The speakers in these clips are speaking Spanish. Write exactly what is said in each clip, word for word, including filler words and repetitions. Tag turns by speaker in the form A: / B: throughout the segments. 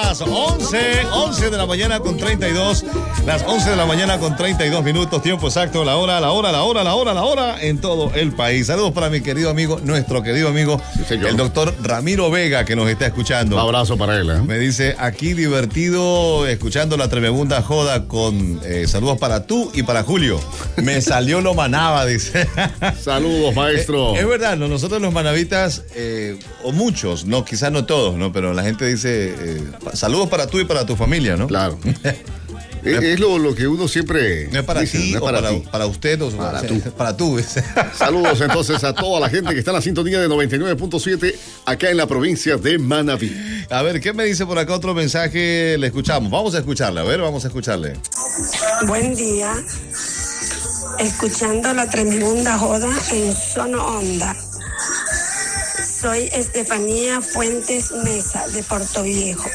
A: las once, once de la mañana con treinta y dos. Las once de la mañana con treinta y dos minutos. Tiempo exacto, la hora, la hora, la hora, la hora, la hora en todo el país. Saludos para mi querido amigo, nuestro querido amigo,
B: sí,
A: el doctor Ramiro Vega, que nos está escuchando.
B: Un abrazo para él, ¿eh?
A: Me dice, aquí divertido, escuchando la tremenda joda con eh, saludos para tú y para Julio. Me salió lo manaba, dice.
B: Saludos, maestro.
A: Es, es verdad, ¿no? Nosotros los manavitas, eh, o muchos, no, quizás no todos, ¿no? Pero la gente dice, eh, saludos para tú y para tu familia, ¿no?
B: Claro. Es, es lo, lo que uno siempre
A: no es para
B: dice,
A: ti
B: no es
A: o
B: para,
A: para,
B: ti.
A: para usted o
B: para,
A: para
B: tú.
A: para tú.
B: Saludos entonces a toda la gente que está en la sintonía de noventa y nueve punto siete acá en la provincia de Manabí.
A: A ver, ¿qué me dice por acá otro mensaje? Le escuchamos, vamos a escucharle, a ver, vamos a escucharle.
C: Buen día, escuchando la tremenda joda en Sono Onda. Soy Estefanía Fuentes Mesa de Puerto Viejo.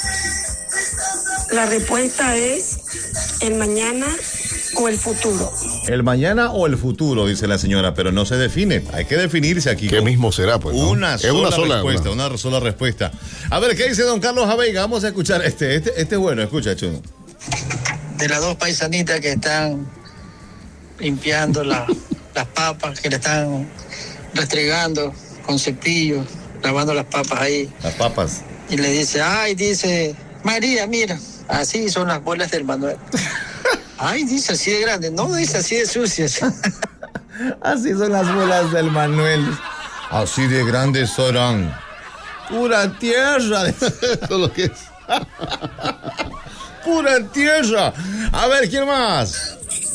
C: La respuesta es el mañana o el futuro.
A: El mañana o el futuro, dice la señora, pero no se define. Hay que definirse aquí.
B: ¿Qué mismo será, pues? ¿no?
A: Una,
B: es
A: sola
B: una sola
A: respuesta,
B: una.
A: una sola respuesta. A ver, ¿qué dice don Carlos Aveiga? Vamos a escuchar este. Este, este es bueno, escucha, Chuno.
D: De las dos paisanitas que están limpiando la, las papas, que le están restregando con cepillo, lavando las papas ahí.
A: Las papas.
D: Y le dice, ay, dice, María, mira, así son las bolas del Manuel. Ay, dice, así de grande. No, dice, así de sucias.
A: Así son las bolas del Manuel. Así de grandes serán. Pura tierra.
B: Eso es lo que es.
A: Pura tierra. A ver, ¿quién más?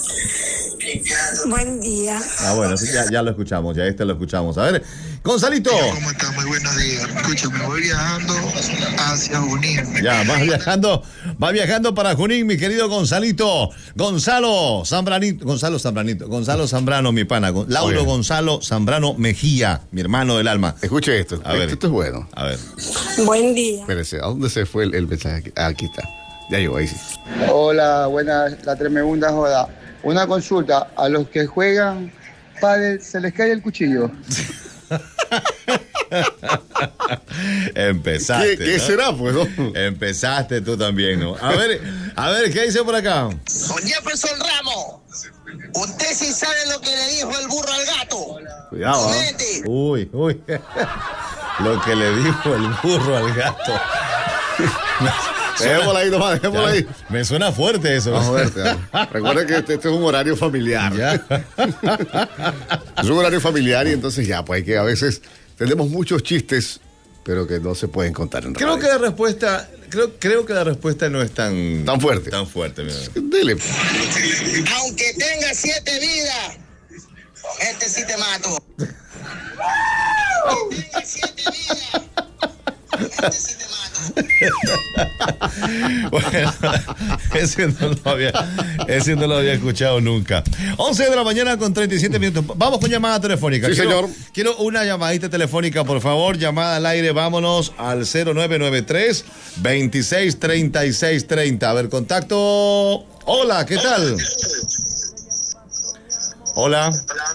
C: Buen día.
A: Ah, bueno, sí, ya, ya lo escuchamos, ya este lo escuchamos. A ver, Gonzalito.
E: ¿Cómo está? Muy buenos días. Escúchame, voy viajando hacia Junín.
A: Ya, va viajando, va viajando para Junín, mi querido Gonzalito. Gonzalo Zambranito, Gonzalo Zambranito, Gonzalo Zambrano, mi pana. Lauro
B: Oye.
A: Gonzalo Zambrano Mejía, mi hermano del alma.
B: Escuche esto.
A: A ver.
B: Esto es bueno.
A: A ver.
C: Buen día.
B: Espérese, ¿a dónde se fue el, el mensaje? Ah, aquí está. Ya llegó, ahí sí.
F: Hola, buenas, la tremenda joda. Una consulta, a los que juegan pádel se les cae el cuchillo.
A: Empezaste.
B: ¿Qué, qué
A: ¿no?
B: será, pues? ¿no?
A: Empezaste tú también, ¿no? A ver, a ver, ¿qué dice por acá?
D: Don Jefferson Ramos, usted sí sabe lo que le dijo el burro al gato.
A: Cuidado, ¿eh?
D: Vete.
A: Uy, uy. Lo que le dijo el burro al gato.
B: Dejémosla ahí nomás, dejémosla ahí.
A: Me suena fuerte eso.
B: Vamos a ver, ya. Recuerda que este, este es un horario familiar.
A: Ya.
B: Es un horario familiar y entonces ya, pues hay que a veces tenemos muchos chistes, pero que no se pueden contar en
A: Creo
B: radio.
A: que la respuesta, creo, creo que la respuesta no es tan
B: Tan fuerte.
A: Tan fuerte, mira.
B: Dele.
D: Aunque tenga siete vidas, con este sí te mato. Aunque tenga siete vidas, con este sí te mato.
A: Bueno, ese no lo había, ese no lo había escuchado nunca. once de la mañana con treinta y siete minutos. Vamos con llamada telefónica.
B: Sí,
A: quiero,
B: señor.
A: Quiero una llamadita telefónica, por favor. Llamada al aire, vámonos al cero nueve nueve tres, veintiséis, treinta y seis, treinta. A ver, contacto. Hola, ¿qué tal? Hola.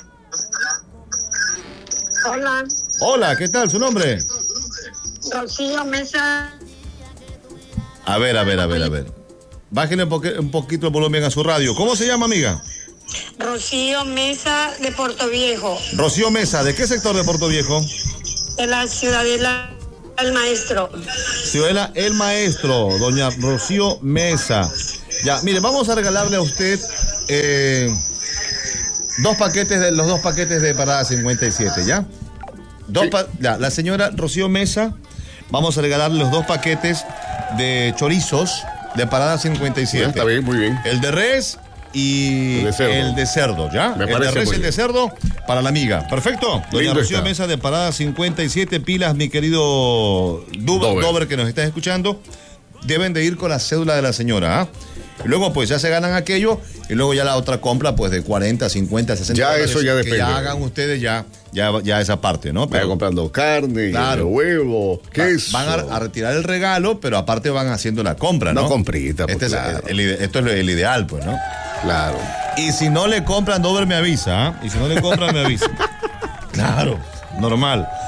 C: Hola,
A: Hola, ¿qué tal? ¿Su nombre?
C: Rocío Mesa.
A: A ver, a ver, a ver, a ver. Bájenle un, poque- un poquito el volumen a su radio. ¿Cómo se llama, amiga?
C: Rocío Mesa de Puerto Viejo,
A: Rocío Mesa. ¿De qué sector de Puerto Viejo?
C: de la Ciudadela del Maestro.
A: Ciudadela El Maestro, doña Rocío Mesa. Ya, mire, vamos a regalarle a usted eh, dos paquetes de los dos paquetes de Parada cincuenta y siete, ¿ya? Dos
B: Sí.
A: pa- ya, la señora Rocío Mesa, vamos a regalarle los dos paquetes de chorizos de Parada cincuenta y siete.
B: Ya, está bien, muy bien.
A: El de res y
B: El de cerdo.
A: el de cerdo, ¿ya?
B: Me
A: el de
B: parece
A: res y
B: muy
A: el de
B: bien.
A: cerdo para la amiga. Perfecto. Doña
B: Lindo
A: Rocío
B: está.
A: Mesa de Parada cincuenta y siete, pilas, mi querido Dover,
B: Dover.
A: Dover, que nos está escuchando. Deben de ir con la cédula de la señora, ¿ah? Y luego pues ya se ganan aquello y luego ya la otra compra pues de cuarenta, cincuenta, sesenta
B: Ya
A: dólares,
B: eso ya
A: que
B: depende.
A: ya hagan ustedes ya, ya, ya esa parte, ¿no?
B: Vaya comprando carne,
A: Claro.
B: huevo, queso.
A: Van a, a retirar el regalo, pero aparte van haciendo la compra, ¿no?
B: No comprita, pues,
A: Este es
B: claro.
A: el ide- esto es lo- el ideal, pues, ¿no?
B: Claro.
A: Y si no le compran, Dover me avisa, ¿ah? Y si no le compran, me avisa. Claro, normal.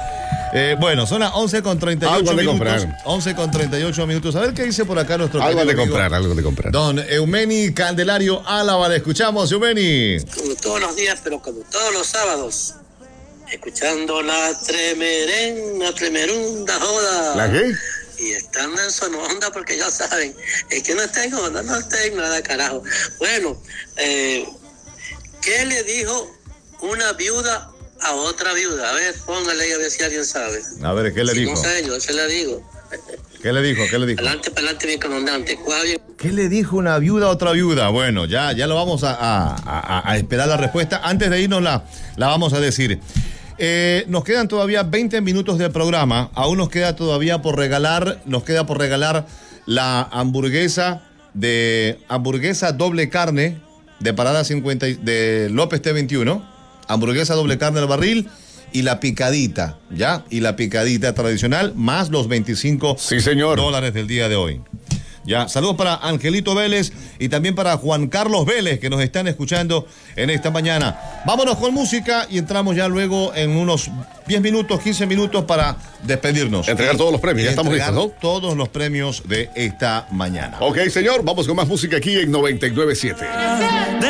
A: Eh, bueno, son las once con treinta y ocho
B: Algo de
A: minutos.
B: comprar.
A: once con treinta y ocho minutos. A ver qué dice por acá nuestro
B: Algo de
A: querido amigo,
B: comprar, algo de comprar.
A: don Eumeni Candelario Álava. Le escuchamos, Eumeni.
G: Como todos los días, pero como todos los sábados, escuchando la tremeren, la tremerunda joda.
B: ¿La qué?
G: Y estando en su onda, porque ya saben, es que no está en onda, no está en nada, carajo. Bueno, eh, ¿qué le dijo una viuda a otra viuda? A ver, póngale ahí a ver si alguien sabe.
A: A ver, ¿qué le
G: si
A: dijo?
G: No sé, yo se la digo.
A: ¿Qué le dijo? ¿Qué le dijo?
G: Adelante, para adelante, mi comandante. ¿Cuál?
A: ¿Qué le dijo una viuda a otra viuda? Bueno, ya, ya lo vamos a, a, a, a esperar la respuesta. Antes de irnos la, la vamos a decir. Eh, nos quedan todavía veinte minutos de programa. Aún nos queda todavía por regalar, nos queda por regalar la hamburguesa de hamburguesa doble carne de Parada cincuenta de López T veintiuno. Hamburguesa doble carne al barril y la picadita, ¿ya? Y la picadita tradicional más los veinticinco
B: sí, señor.
A: dólares del día de hoy. Ya, saludos para Angelito Vélez y también para Juan Carlos Vélez que nos están escuchando en esta mañana. Vámonos con música y entramos ya luego en unos diez minutos, quince minutos para despedirnos.
B: Entregar todos los premios, ya estamos listos, ¿no?
A: Todos los premios de esta mañana.
B: Ok, señor, vamos con más música aquí en noventa y nueve punto siete.